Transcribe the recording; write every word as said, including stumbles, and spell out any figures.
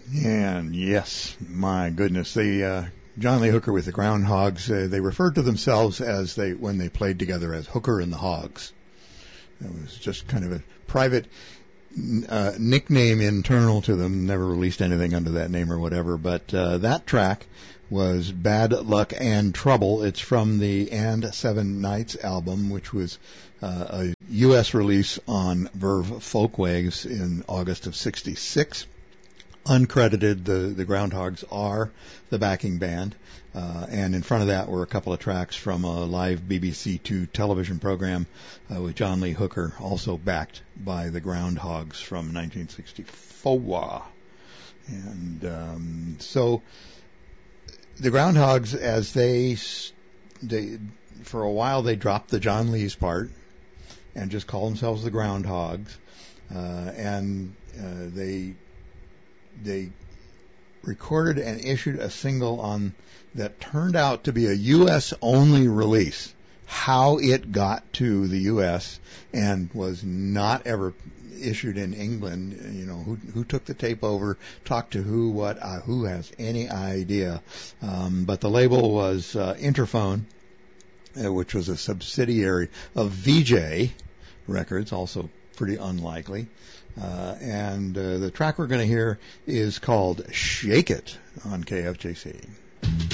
And yes, my goodness, they uh, John Lee Hooker with the Groundhogs. Uh, they referred to themselves as they when they played together as Hooker and the Hogs. It was just kind of a private uh, nickname internal to them. Never released anything under that name or whatever. But uh, that track was Bad Luck and Trouble. It's from the And Seven Nights album, which was uh, a U S release on Verve Folkways in August of sixty-six. Uncredited, the, the Groundhogs are the backing band, uh, and in front of that were a couple of tracks from a live B B C Two television program uh, with John Lee Hooker, also backed by the Groundhogs from nineteen sixty-four. And um, so the Groundhogs, as they, they, for a while they dropped the John Lee's part and just called themselves the Groundhogs, uh, and uh, they They recorded and issued a single on that turned out to be a U S only release. How it got to the U S and was not ever issued in England. You know, who who took the tape over, talked to who, what, uh, who has any idea. Um, but the label was uh, Interphone, uh, which was a subsidiary of V J Records, also pretty unlikely. Uh, and uh, the track we're going to hear is called Shake It on K F J C.